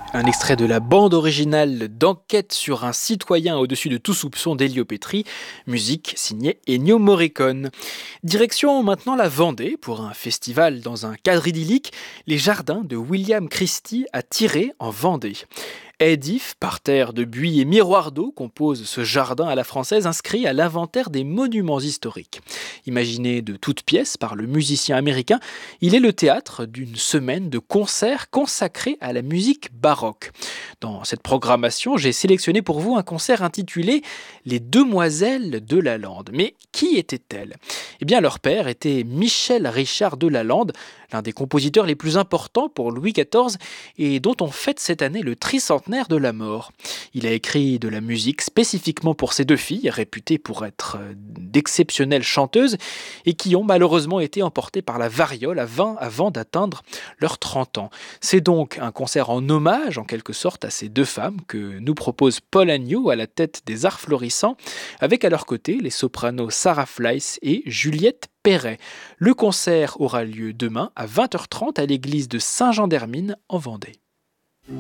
Un extrait de la bande originale d'Enquête sur un citoyen au-dessus de tout soupçon d'Elio Petri, musique signée Ennio Morricone. Direction maintenant la Vendée pour un festival dans un cadre idyllique, les jardins de William Christie à Tiré en Vendée. Edif, parterre de buis et miroir d'eau composent ce jardin à la française inscrit à l'inventaire des monuments historiques. Imaginé de toutes pièces par le musicien américain, il est le théâtre d'une semaine de concerts consacrés à la musique baroque. Dans cette programmation, j'ai sélectionné pour vous un concert intitulé Les Demoiselles de Lalande. Mais qui étaient-elles ? Eh bien, leur père était Michel Richard de Lalande, l'un des compositeurs les plus importants pour Louis XIV et dont on fête cette année le tricentenaire de la mort. Il a écrit de la musique spécifiquement pour ses deux filles, réputées pour être d'exceptionnelles chanteuses et qui ont malheureusement été emportées par la variole avant d'atteindre leurs 30 ans. C'est donc un concert en hommage, en quelque sorte, à ces deux femmes que nous propose Paul Agneau à la tête des Arts Florissants, avec à leur côté les sopranos Sarah Fleiss et Juliette Perret. Le concert aura lieu demain à 20h30 à l'église de Saint-Jean-d'Hermine en Vendée.